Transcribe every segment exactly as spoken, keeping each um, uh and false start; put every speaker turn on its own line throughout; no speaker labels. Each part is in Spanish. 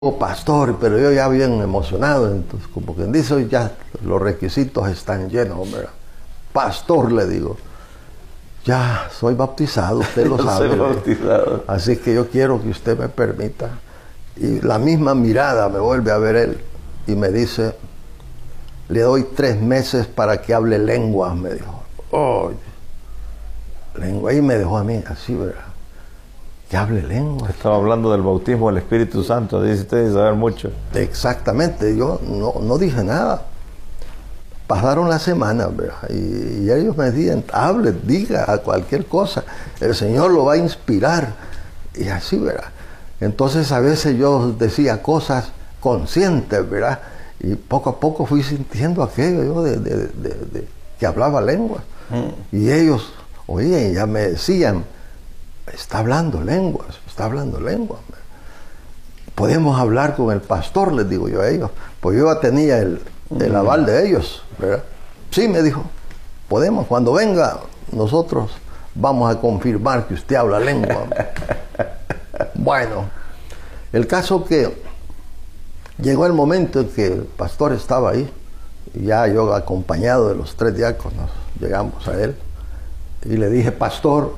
Oh, pastor, pero yo ya bien emocionado, entonces como quien dice, hoy ya los requisitos están llenos, hombre. Pastor, le digo, ya soy bautizado, usted lo sabe.
Soy bautizado.
Así que yo quiero que usted me permita. Y la misma mirada me vuelve a ver él y me dice, le doy tres meses para que hable lenguas, me dijo. Oh, lengua, y me dejó a mí así, ¿verdad? Que hable lengua.
Estaba hablando del bautismo del Espíritu Santo, dice usted, de saber mucho.
Exactamente, yo no, no dije nada. Pasaron las semanas, ¿verdad? Y, y ellos me decían, hable, diga a cualquier cosa, el Señor lo va a inspirar. Y así, ¿verdad? Entonces a veces yo decía cosas conscientes, ¿verdad? Y poco a poco fui sintiendo aquello yo de, de, de, de que hablaba lenguas. Mm. Y ellos, oye, ya me decían, está hablando lenguas, está hablando lenguas. Podemos hablar con el pastor, les digo yo a ellos. Pues yo ya tenía el, el aval de ellos, ¿verdad? Sí, me dijo, podemos, cuando venga, nosotros vamos a confirmar que usted habla lengua. Bueno, el caso que llegó el momento en que el pastor estaba ahí, y ya yo acompañado de los tres diáconos, llegamos a él, y le dije, pastor,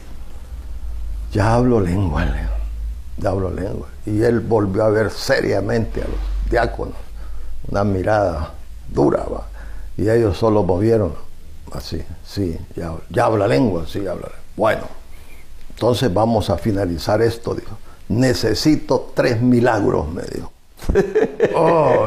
ya hablo lengua, Leo. Ya hablo lengua. Y él volvió a ver seriamente a los diáconos, una mirada dura, ¿va? Y ellos solo movieron así, sí, ya, ya habla lengua, sí, habla lengua. Bueno, entonces vamos a finalizar esto, dijo. Necesito tres milagros, me dijo. Oh,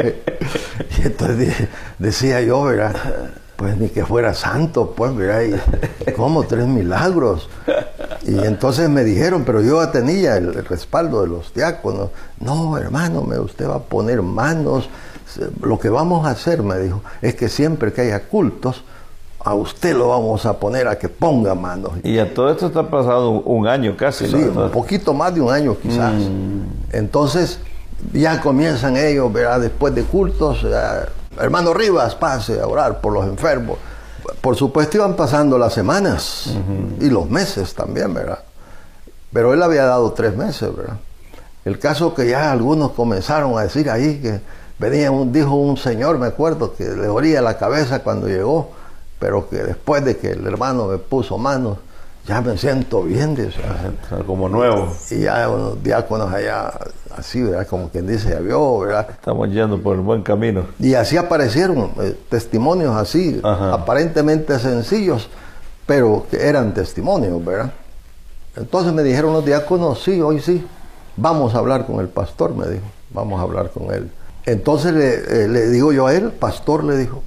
y entonces decía yo, ¿verdad? Pues ni que fuera santo, pues, ¿verdad? Y, ¿cómo tres milagros? Y entonces me dijeron, pero yo ya tenía el, el respaldo de los diáconos. No, hermano, me, usted va a poner manos. Lo que vamos a hacer, me dijo, es que siempre que haya cultos, a usted lo vamos a poner a que ponga manos.
Y a todo esto está pasado un, un año casi,
sí,
¿no?
un poquito más de un año quizás. Mm. Entonces ya comienzan ellos, ¿verdad? Después de cultos, eh, hermano Rivas, pase a orar por los enfermos. Por supuesto iban pasando las semanas uh-huh. y los meses también, ¿verdad? Pero él había dado tres meses, ¿verdad? El caso que ya algunos comenzaron a decir ahí que venía un, dijo un señor, me acuerdo, que le dolía la cabeza cuando llegó, pero que después de que el hermano me puso manos, ya me siento bien, dice,
como nuevo.
Y ya unos diáconos allá, así, ¿verdad? Como quien dice, ya vio, ¿verdad?
Estamos yendo por el buen camino.
Y así aparecieron eh, testimonios así, ajá, aparentemente sencillos, pero que eran testimonios, ¿verdad? Entonces me dijeron los diáconos, sí, hoy sí, vamos a hablar con el pastor, me dijo, vamos a hablar con él. Entonces le, eh, le digo yo a él, pastor, le dijo,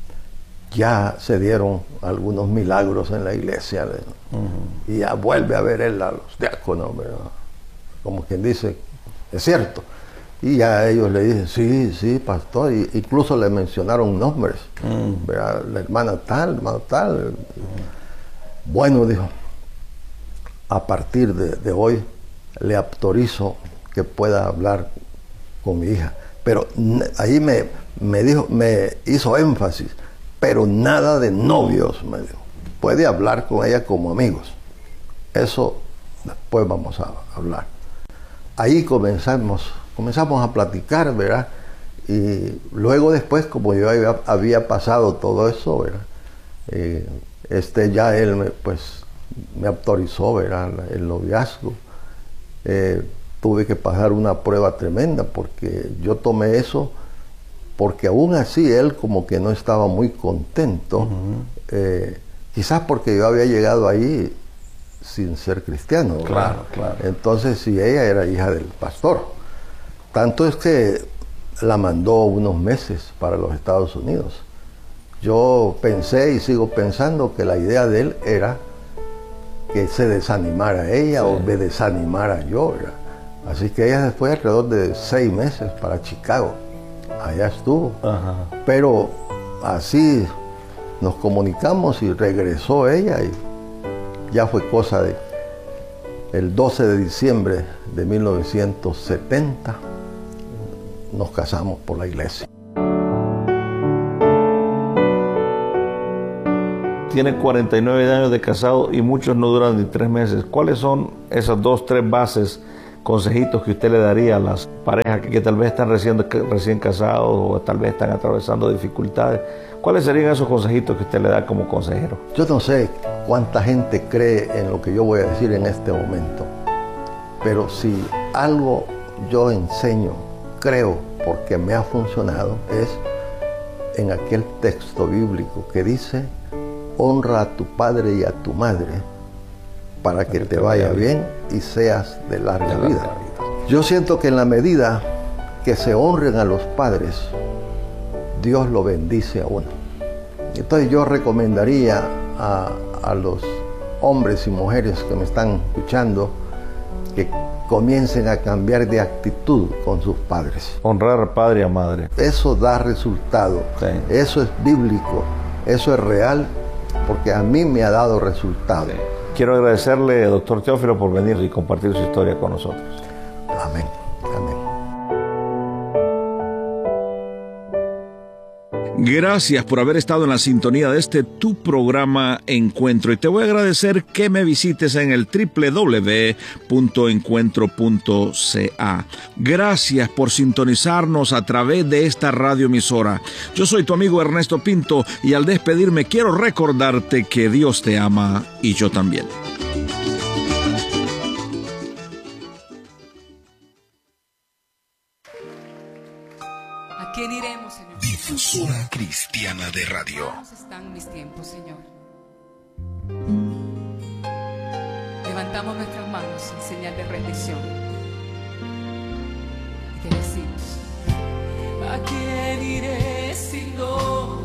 ya se dieron algunos milagros en la iglesia, uh-huh. y ya vuelve a ver él a los diáconos, ¿verdad? Como quien dice, es cierto. Y ya ellos le dicen, sí, sí, pastor, y incluso le mencionaron nombres, uh-huh. ¿verdad? La hermana tal, hermano tal. Uh-huh. Bueno, dijo, a partir de, de hoy le autorizo que pueda hablar con mi hija. Pero ahí me, me dijo, me hizo énfasis, pero nada de novios, me dijo. Puede hablar con ella como amigos. Eso después vamos a hablar. Ahí comenzamos, comenzamos a platicar, ¿verdad? Y luego después, como yo había, había pasado todo eso, ¿verdad? Eh, este ya él me, pues, me autorizó, ¿verdad? El noviazgo. Eh, tuve que pasar una prueba tremenda porque yo tomé eso porque aún así él como que no estaba muy contento, uh-huh. eh, quizás porque yo había llegado ahí sin ser cristiano, ¿verdad?
Claro, claro.
Entonces sí, ella era hija del pastor. Tanto es que la mandó unos meses para los Estados Unidos. Yo pensé y sigo pensando que la idea de él era que se desanimara ella, sí, o me desanimara yo, ¿verdad? Así que ella se fue alrededor de seis meses para Chicago. Allá estuvo. Ajá. Pero así nos comunicamos y regresó ella y ya fue cosa de el doce de diciembre de mil novecientos setenta nos casamos por la iglesia.
Tiene cuarenta y nueve años de casado y muchos no duran ni tres meses. ¿Cuáles son esas dos, tres bases consejitos que usted le daría a las parejas que, que tal vez están recién, recién casados o tal vez están atravesando dificultades? ¿Cuáles serían esos consejitos que usted le da como consejero?
Yo no sé cuánta gente cree en lo que yo voy a decir en este momento, pero si algo yo enseño, creo, porque me ha funcionado, es en aquel texto bíblico que dice: honra a tu padre y a tu madre para que te vaya bien y seas de larga vida. Yo siento que en la medida que se honren a los padres, Dios lo bendice a uno. Entonces yo recomendaría a, a los hombres y mujeres que me están escuchando que comiencen a cambiar de actitud con sus padres.
Honrar a padre y a madre.
Eso da resultado. Sí. Eso es bíblico. Eso es real, porque a mí me ha dado resultado. Sí.
Quiero agradecerle, doctor Teófilo, por venir y compartir su historia con nosotros.
Amén. Amén.
Gracias por haber estado en la sintonía de este tu programa Encuentro, y te voy a agradecer que me visites en el doble u doble u doble u punto encuentro punto c a. Gracias por sintonizarnos a través de esta radioemisora. Yo soy tu amigo Ernesto Pinto, y al despedirme quiero recordarte que Dios te ama y yo también.
¿A quién iremos, Señor?
Difusora Cristiana de Radio.
¿Cómo están mis tiempos, Señor? Levantamos nuestras manos en señal de rendición y te decimos: ¿a quién iré si no